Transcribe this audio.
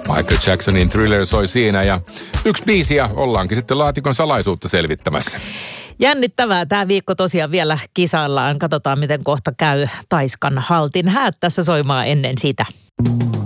Michael Jacksonin Thriller soi siinä ja yksi biisi ja ollaankin sitten laatikon salaisuutta selvittämässä. Jännittävää. Tämä viikko tosiaan vielä kisaillaan. Katsotaan, miten kohta käy Taiskan haltin häät tässä soimaan ennen sitä.